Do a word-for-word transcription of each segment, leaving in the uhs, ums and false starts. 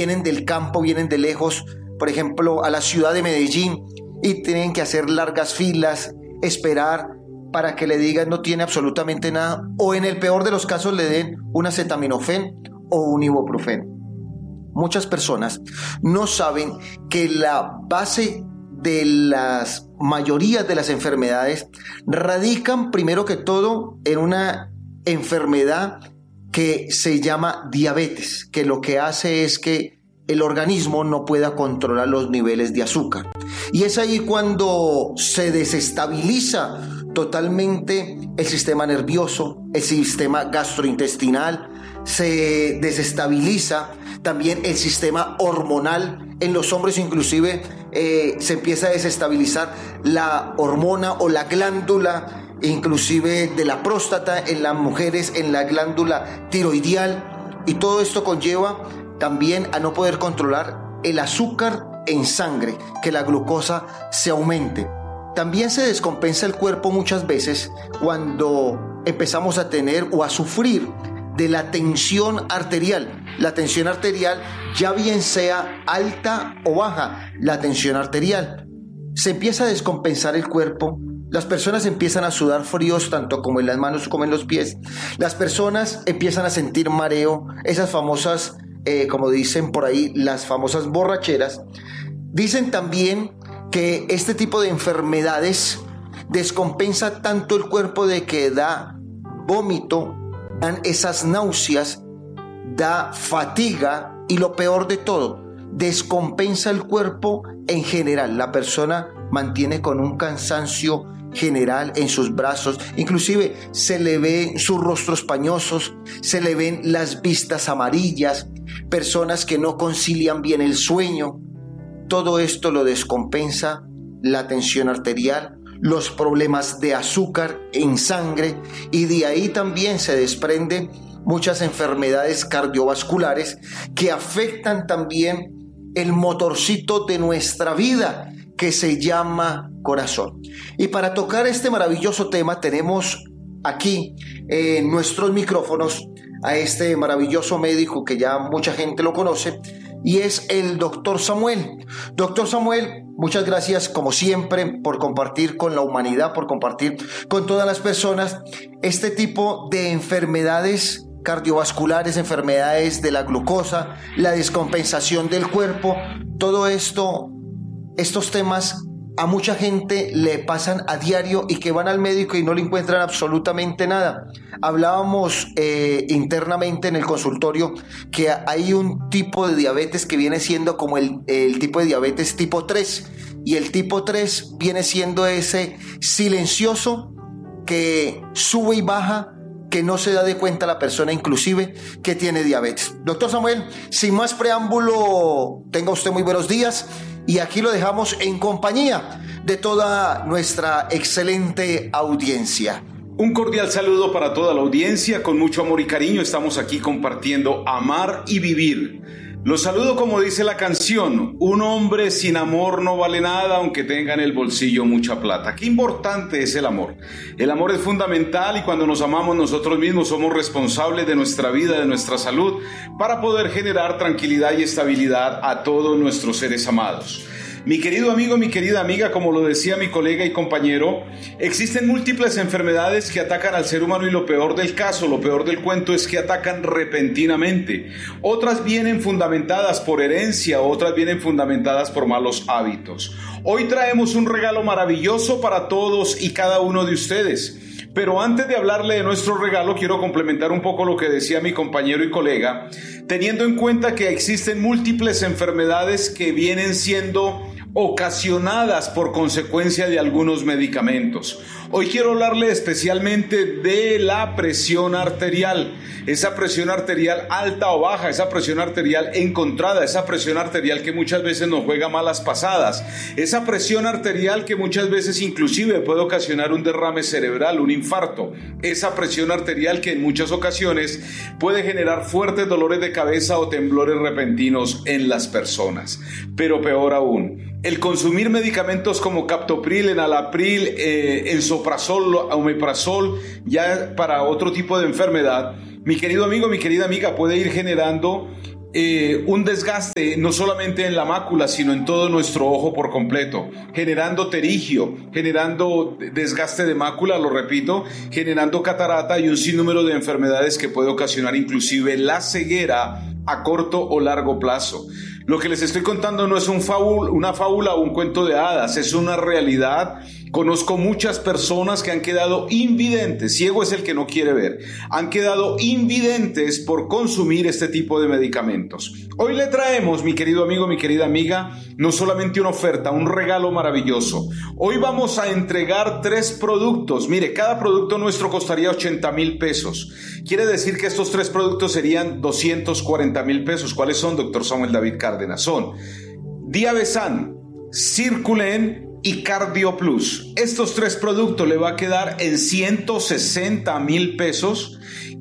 vienen del campo, vienen de lejos, por ejemplo, a la ciudad de Medellín, y tienen que hacer largas filas, esperar para que le digan no tiene absolutamente nada, o en el peor de los casos le den un acetaminofén o un ibuprofeno. Muchas personas no saben que la base de las mayorías de las enfermedades radican primero que todo en una enfermedad que se llama diabetes, que lo que hace es que el organismo no pueda controlar los niveles de azúcar. Y es ahí cuando se desestabiliza totalmente el sistema nervioso, el sistema gastrointestinal, se desestabiliza también el sistema hormonal. En los hombres inclusive eh, se empieza a desestabilizar la hormona o la glándula, inclusive de la próstata, en las mujeres en la glándula tiroidial, y todo esto conlleva también a no poder controlar el azúcar en sangre, que la glucosa se aumente. También se descompensa el cuerpo muchas veces cuando empezamos a tener o a sufrir de la tensión arterial. La tensión arterial, ya bien sea alta o baja, la tensión arterial. Se empieza a descompensar el cuerpo. Las personas empiezan a sudar fríos tanto como en las manos como en los pies. Las personas empiezan a sentir mareo, esas famosas, eh, como dicen por ahí, las famosas borracheras. Dicen también que este tipo de enfermedades descompensa tanto el cuerpo de que da vómito, dan esas náuseas, da fatiga y lo peor de todo, descompensa el cuerpo en general. La persona mantiene con un cansancio general en sus brazos, inclusive se le ven sus rostros pañosos, se le ven las vistas amarillas, personas que no concilian bien el sueño. Todo esto lo descompensa la tensión arterial, los problemas de azúcar en sangre, y de ahí también se desprenden muchas enfermedades cardiovasculares que afectan también el motorcito de nuestra vida, que se llama corazón. Y para tocar este maravilloso tema tenemos aquí en nuestros micrófonos a este maravilloso médico que ya mucha gente lo conoce, y es el doctor Samuel. Doctor Samuel, muchas gracias como siempre por compartir con la humanidad, por compartir con todas las personas este tipo de enfermedades cardiovasculares, enfermedades de la glucosa, la descompensación del cuerpo. Todo esto, estos temas a mucha gente le pasan a diario y que van al médico y no le encuentran absolutamente nada. Hablábamos eh, internamente en el consultorio que hay un tipo de diabetes que viene siendo como el, el tipo de diabetes tipo tres, y el tipo tres viene siendo ese silencioso que sube y baja, que no se da de cuenta la persona inclusive que tiene diabetes. Doctor Samuel, sin más preámbulo, tenga usted muy buenos días, y aquí lo dejamos en compañía de toda nuestra excelente audiencia. Un cordial saludo para toda la audiencia, con mucho amor y cariño estamos aquí compartiendo Amar y Vivir. Los saludo como dice la canción: un hombre sin amor no vale nada, aunque tenga en el bolsillo mucha plata. Qué importante es el amor. El amor es fundamental, y cuando nos amamos nosotros mismos somos responsables de nuestra vida, de nuestra salud, para poder generar tranquilidad y estabilidad a todos nuestros seres amados. Mi querido amigo, mi querida amiga, como lo decía mi colega y compañero, existen múltiples enfermedades que atacan al ser humano, y lo peor del caso, lo peor del cuento es que atacan repentinamente. Otras vienen fundamentadas por herencia, otras vienen fundamentadas por malos hábitos. Hoy traemos un regalo maravilloso para todos y cada uno de ustedes. Pero antes de hablarle de nuestro regalo, quiero complementar un poco lo que decía mi compañero y colega, teniendo en cuenta que existen múltiples enfermedades que vienen siendo ocasionadas por consecuencia de algunos medicamentos. Hoy quiero hablarle especialmente de la presión arterial, esa presión arterial alta o baja, esa presión arterial encontrada, esa presión arterial que muchas veces nos juega malas pasadas, esa presión arterial que muchas veces inclusive puede ocasionar un derrame cerebral, un infarto, esa presión arterial que en muchas ocasiones puede generar fuertes dolores de cabeza o temblores repentinos en las personas. Pero peor aún, el consumir medicamentos como captopril, enalapril, eh, ensoprazol, omeprazol, ya para otro tipo de enfermedad, mi querido amigo, mi querida amiga, puede ir generando eh, un desgaste no solamente en la mácula, sino en todo nuestro ojo por completo, generando terigio, generando desgaste de mácula, lo repito, generando catarata y un sinnúmero de enfermedades que puede ocasionar inclusive la ceguera a corto o largo plazo. Lo que les estoy contando no es un fábula, una fábula o un cuento de hadas, es una realidad. Conozco muchas personas que han quedado invidentes, ciego es el que no quiere ver, han quedado invidentes por consumir este tipo de medicamentos. Hoy le traemos, mi querido amigo, mi querida amiga, no solamente una oferta, un regalo maravilloso. Hoy vamos a entregar tres productos. Mire, cada producto nuestro costaría ochenta mil pesos. Quiere decir que estos tres productos serían doscientos cuarenta mil pesos. ¿Cuáles son, doctor Samuel David Cárdenas? Son Diabesan, Circulen y Cardio Plus. Estos tres productos le va a quedar en ciento sesenta mil pesos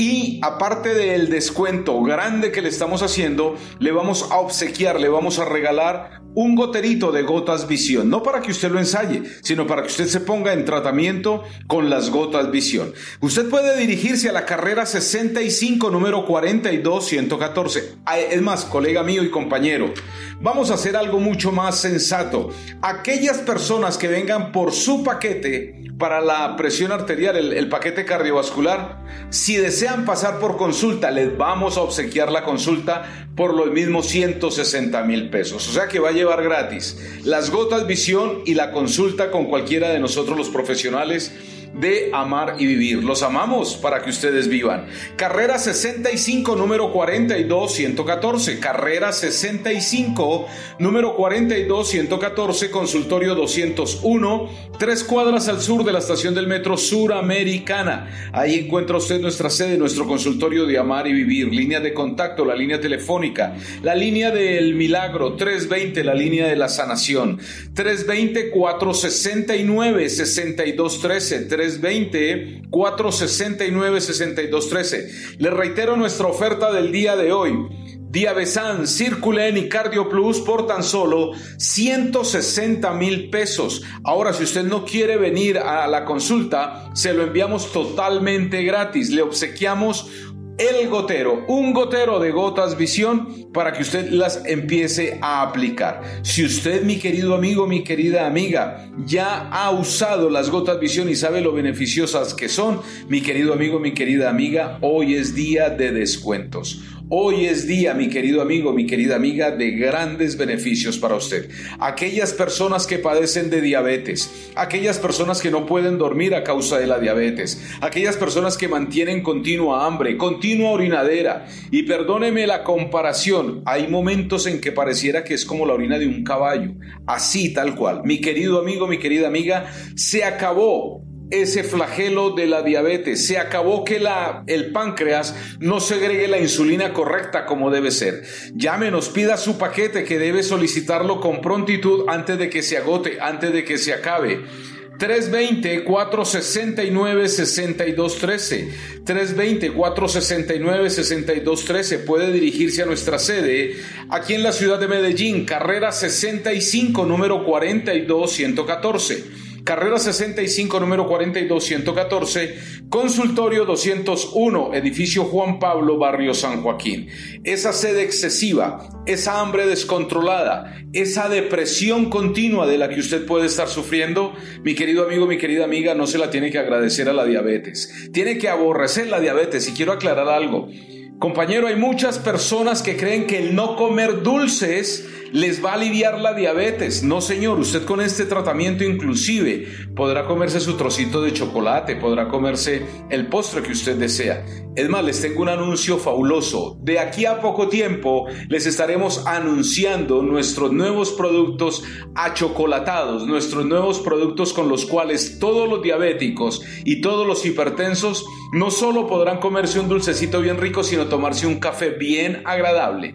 y aparte del descuento grande que le estamos haciendo, le vamos a obsequiar, le vamos a regalar un goterito de Gotas Visión, no para que usted lo ensaye, sino para que usted se ponga en tratamiento con las Gotas Visión. Usted puede dirigirse a la carrera sesenta y cinco, número cuarenta y dos ciento catorce. Es más, colega mío y compañero, vamos a hacer algo mucho más sensato. Aquellas personas que vengan por su paquete para la presión arterial, el, el paquete cardiovascular, si desean pasar por consulta, les vamos a obsequiar la consulta por los mismos ciento sesenta mil pesos. O sea que va a llevar gratis las Gotas Visión y la consulta con cualquiera de nosotros los profesionales de Amar y Vivir. Los amamos para que ustedes vivan. Carrera sesenta y cinco, número cuarenta y dos ciento catorce. Carrera sesenta y cinco, número cuarenta y dos ciento catorce, consultorio doscientos uno, tres cuadras al sur de la estación del metro Suramericana. Ahí encuentra usted nuestra sede, nuestro consultorio de Amar y Vivir. Línea de contacto, la línea telefónica, la línea del milagro, tres veinte, la línea de la sanación, tres veinte, cuatro sesenta y nueve, sesenta y dos trece, tres veinte, cuatro sesenta y nueve, sesenta y dos trece. Les reitero nuestra oferta del día de hoy. Diabesan, Circulen y Cardio Plus por tan solo ciento sesenta mil pesos. Ahora, si usted no quiere venir a la consulta, se lo enviamos totalmente gratis. Le obsequiamos el gotero, un gotero de Gotas Visión para que usted las empiece a aplicar. Si usted, mi querido amigo, mi querida amiga, ya ha usado las Gotas Visión y sabe lo beneficiosas que son, mi querido amigo, mi querida amiga, hoy es día de descuentos. Hoy es día, mi querido amigo, mi querida amiga, de grandes beneficios para usted. Aquellas personas que padecen de diabetes, aquellas personas que no pueden dormir a causa de la diabetes, aquellas personas que mantienen continua hambre, continua orinadera, y perdóneme la comparación, hay momentos en que pareciera que es como la orina de un caballo, así tal cual. Mi querido amigo, mi querida amiga, se acabó ese flagelo de la diabetes, se acabó que la, el páncreas no segregue la insulina correcta como debe ser. Llámenos, pida su paquete que debe solicitarlo con prontitud antes de que se agote, antes de que se acabe. tres veinte, cuatro sesenta y nueve, sesenta y dos trece. tres veinte, cuatro sesenta y nueve, sesenta y dos trece. Puede dirigirse a nuestra sede aquí en la ciudad de Medellín, carrera sesenta y cinco, número cuarenta y dos ciento catorce. Carrera sesenta y cinco, número cuarenta y dos ciento catorce, consultorio doscientos uno, edificio Juan Pablo, barrio San Joaquín. Esa sed excesiva, esa hambre descontrolada, esa depresión continua de la que usted puede estar sufriendo, mi querido amigo, mi querida amiga, no se la tiene que agradecer a la diabetes. Tiene que aborrecer la diabetes. Y quiero aclarar algo. Compañero, hay muchas personas que creen que el no comer dulces les va a aliviar la diabetes. No, señor, usted con este tratamiento inclusive podrá comerse su trocito de chocolate, podrá comerse el postre que usted desea. Es más, les tengo un anuncio fabuloso. De aquí a poco tiempo les estaremos anunciando nuestros nuevos productos achocolatados, nuestros nuevos productos con los cuales todos los diabéticos y todos los hipertensos no solo podrán comerse un dulcecito bien rico, sino tomarse un café bien agradable.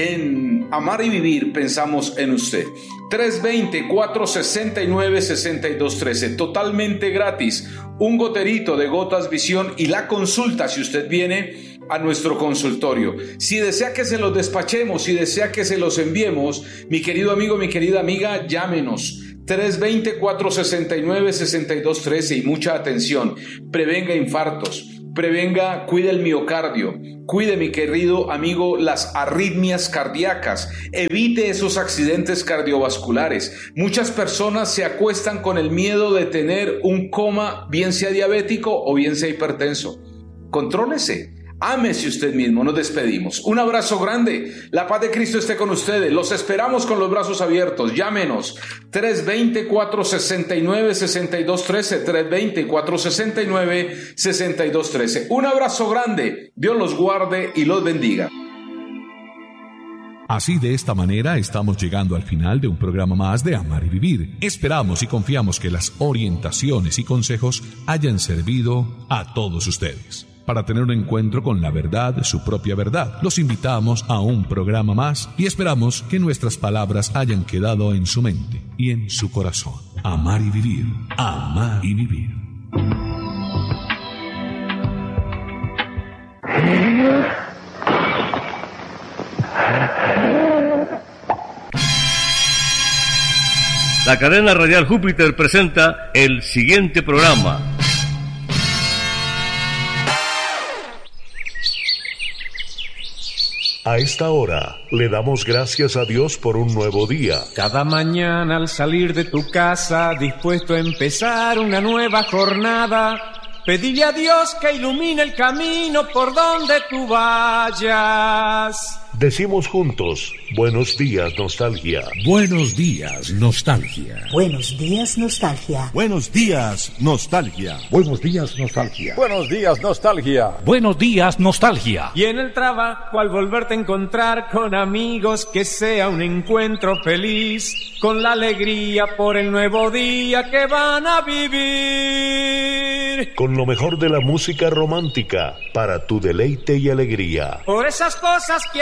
En Amar y Vivir pensamos en usted. tres veinte, cuatro sesenta y nueve, sesenta y dos trece, totalmente gratis, un goterito de Gotas Visión y la consulta si usted viene a nuestro consultorio. Si desea que se los despachemos, si desea que se los enviemos, mi querido amigo, mi querida amiga, llámenos. tres veinte, cuatro sesenta y nueve, sesenta y dos trece y mucha atención, prevenga infartos, prevenga, cuide el miocardio, cuide, mi querido amigo, las arritmias cardíacas, evite esos accidentes cardiovasculares. Muchas personas se acuestan con el miedo de tener un coma, bien sea diabético o bien sea hipertenso. Contrólese. Ámese usted mismo. Nos despedimos. Un abrazo grande. La paz de Cristo esté con ustedes. Los esperamos con los brazos abiertos. Llámenos tres dos cero, cuatro seis nueve, seis dos uno tres, tres dos cero, cuatro seis nueve, seis dos uno tres. Un abrazo grande. Dios los guarde y los bendiga. Así, de esta manera, estamos llegando al final de un programa más de Amar y Vivir. Esperamos y confiamos que las orientaciones y consejos hayan servido a todos ustedes. Para tener un encuentro con la verdad, su propia verdad, los invitamos a un programa más y esperamos que nuestras palabras hayan quedado en su mente y en su corazón. Amar y Vivir. Amar y Vivir. La cadena radial Júpiter presenta el siguiente programa. A esta hora le damos gracias a Dios por un nuevo día. Cada mañana al salir de tu casa, dispuesto a empezar una nueva jornada, pedile a Dios que ilumine el camino por donde tú vayas. Decimos juntos, buenos días, nostalgia. Buenos días, nostalgia. Buenos días, nostalgia. Buenos días, nostalgia. Buenos días, nostalgia. Buenos días, nostalgia. Buenos días, nostalgia. Y en el trabajo, al volverte a encontrar con amigos, que sea un encuentro feliz, con la alegría por el nuevo día que van a vivir. Con lo mejor de la música romántica, para tu deleite y alegría. Por esas cosas que